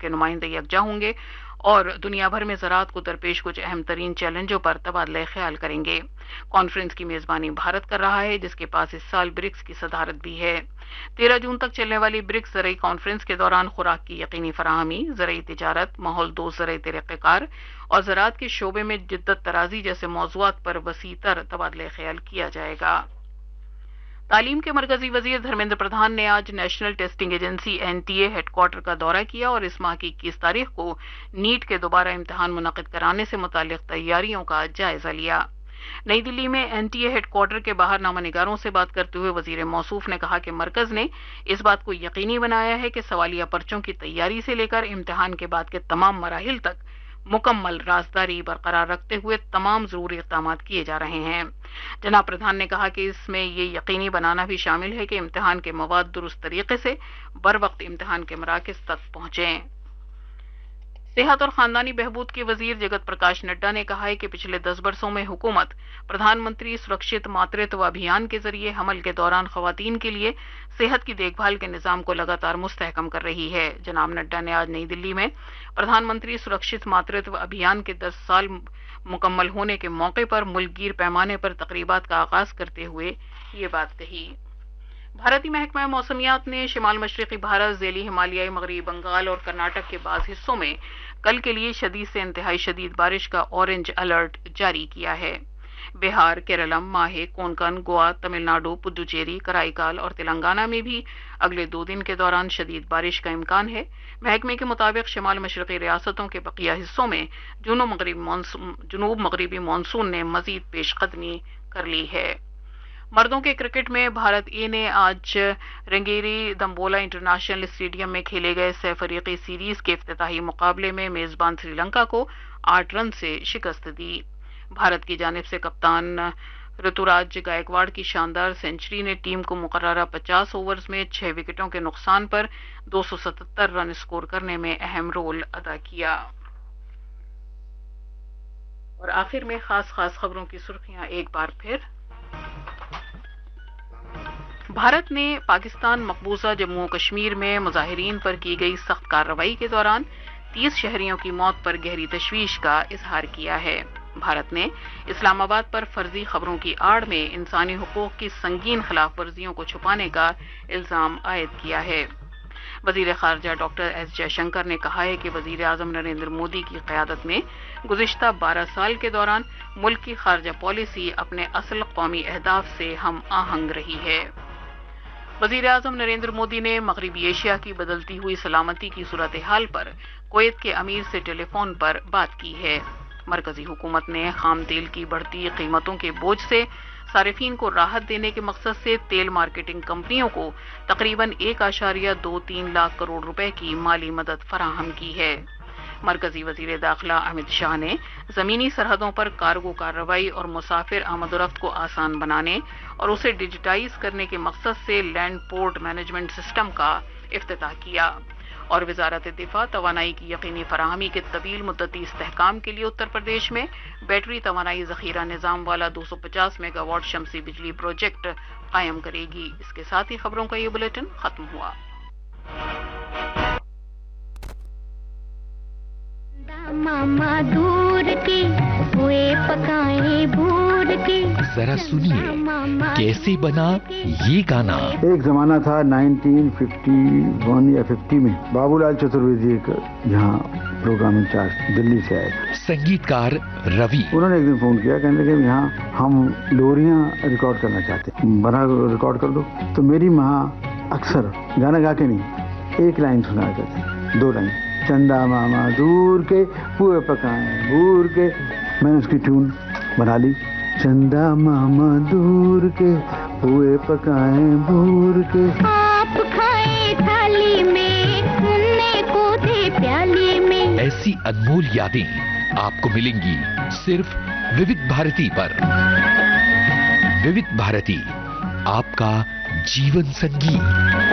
کے نمائندے یکجا ہوں گے اور دنیا بھر میں زراعت کو درپیش کچھ اہم ترین چیلنجوں پر تبادلہ خیال کریں گے۔ کانفرنس کی میزبانی بھارت کر رہا ہے، جس کے پاس اس سال برکس کی صدارت بھی ہے۔ 13 جون تک چلنے والی برکس زرعی کانفرنس کے دوران خوراک کی یقینی فراہمی، زرعی تجارت، ماحول دوست زرعی طریقہ کار اور زراعت کے شعبے میں جدت طرازی جیسے موضوعات پر وسیع تر تبادلہ خیال کیا جائے گا۔ تعلیم کے مرکزی وزیر دھرمیندر پردھان نے آج national testing agency NTA head quarter کا دورہ کیا اور اس ماہ کی 21 تاریخ کو نیٹ کے دوبارہ امتحان منعقد کرانے سے متعلق تیاریوں کا جائزہ لیا۔ نئی دلی میں NTA ہیڈ کوارٹر کے باہر نامہ نگاروں سے بات کرتے ہوئے وزیر موصوف نے کہا کہ مرکز نے اس بات کو یقینی بنایا ہے کہ سوالیہ پرچوں کی تیاری سے لے کر امتحان کے بعد کے تمام مراحل تک مکمل رازداری برقرار رکھتے ہوئے تمام ضروری اقدامات کیے جا رہے ہیں۔ جناب پردھان نے کہا کہ اس میں یہ یقینی بنانا بھی شامل ہے کہ امتحان کے مواد درست طریقے سے بروقت امتحان کے مراکز تک پہنچیں۔ صحت اور خاندانی بہبود کے وزیر جگت پرکاش نڈا نے کہا ہے کہ پچھلے 10 برسوں میں حکومت پردھان منتری سرکشت ماترتو ابھیان کے ذریعے حمل کے دوران خواتین کے لیے صحت کی دیکھ بھال کے نظام کو لگاتار مستحکم کر رہی ہے۔ جناب نڈا نے آج نئی دلی میں پردھان منتری سرکشت ماترتو ابھیان کے 10 سال مکمل ہونے کے موقع پر ملک گیر پیمانے پر تقریبات کا آغاز کرتے ہوئے یہ بات کہی۔ بھارتی محکمہ موسمیات نے شمال مشرقی بھارت، ذیلی ہمالیائی مغربی بنگال اور کرناٹک کے بعض حصوں میں کل کے لیے شدید سے انتہائی شدید بارش کا اورنج الرٹ جاری کیا ہے۔ بہار، کیرلم، ماہے، کونکن، گوا، تمل ناڈو، پڈوچیری، کرائی اور تلنگانہ میں بھی اگلے 2 دن کے دوران شدید بارش کا امکان ہے۔ محکمے کے مطابق شمال مشرقی ریاستوں کے بقیہ حصوں میں جنوب مغربی مانسون نے مزید پیش قدمی کر لی ہے۔ مردوں کے کرکٹ میں بھارت اے نے آج رنگیری دمبولا انٹرنیشنل اسٹیڈیم میں کھیلے گئے سہ فریقی سیریز کے افتتاحی مقابلے میں میزبان سری لنکا کو 8 رن سے شکست دی۔ بھارت کی جانب سے کپتان رتوراج گائیکواڑ کی شاندار سنچری نے ٹیم کو مقررہ 50 اوورز میں 6 وکٹوں کے نقصان پر 277 رن اسکور کرنے میں اہم رول ادا کیا۔ اور آخر میں خاص خبروں کی سرخیاں ایک بار پھر۔ بھارت نے پاکستان مقبوضہ جموں و کشمیر میں مظاہرین پر کی گئی سخت کارروائی کے دوران 30 شہریوں کی موت پر گہری تشویش کا اظہار کیا ہے۔ بھارت نے اسلام آباد پر فرضی خبروں کی آڑ میں انسانی حقوق کی سنگین خلاف ورزیوں کو چھپانے کا الزام عائد کیا ہے۔ وزیر خارجہ ڈاکٹر ایس جے شنکر نے کہا ہے کہ وزیر اعظم نریندر مودی کی قیادت میں گزشتہ 12 سال کے دوران ملک کی خارجہ پالیسی اپنے اصل قومی اہداف سے ہم آہنگ رہی ہے۔ وزیر اعظم نریندر مودی نے مغربی ایشیا کی بدلتی ہوئی سلامتی کی صورتحال پر کویت کے امیر سے ٹیلی فون پر بات کی ہے۔ مرکزی حکومت نے خام تیل کی بڑھتی قیمتوں کے بوجھ سے صارفین کو راحت دینے کے مقصد سے تیل مارکیٹنگ کمپنیوں کو تقریباً 1.23 لاکھ کروڑ روپے کی مالی مدد فراہم کی ہے۔ مرکزی وزیر داخلہ امت شاہ نے زمینی سرحدوں پر کارگو کارروائی اور مسافر آمد و رفت کو آسان بنانے اور اسے ڈیجیٹائز کرنے کے مقصد سے لینڈ پورٹ مینجمنٹ سسٹم کا افتتاح کیا۔ اور وزارت دفاع توانائی کی یقینی فراہمی کے طویل مدتی استحکام کے لیے اتر پردیش میں بیٹری توانائی ذخیرہ نظام والا 250 میگا واٹ شمسی بجلی پروجیکٹ قائم کرے گی۔ اس کے ساتھ ہی خبروں کا یہ بلیٹن ختم ہوا۔ ماما دور کی ہوئے پکائے بھور کی، ذرا سنیے کیسے بنا یہ گانا۔ ایک زمانہ تھا 1951 یا 50 میں بابو لال چترویدی یہاں پروگرام انچارج دلی سے آئے تھے، سنگیتکار روی۔ انہوں نے ایک دن فون کیا، کہنے لگے یہاں ہم لوریاں ریکارڈ کرنا چاہتے ہیں، بنا ریکارڈ کر دو۔ تو میری ماں اکثر گانا گا کے نہیں، ایک لائن سنا کرتے ہیں، 2 لائن، چندا ماما دور کے پوئے پکائیں بھور کے۔ میں نے اس کی ٹیون بنا لی، چندا ماما دور کے پوئے پکائیں بھور کے، آپ کھائے تھالی میں اننے کو دے پیالی میں۔ ایسی انمول یادیں آپ کو ملیں گی صرف ووڈھ بھارتی پر۔ ووڈھ بھارتی، آپ کا جیون سنگیت۔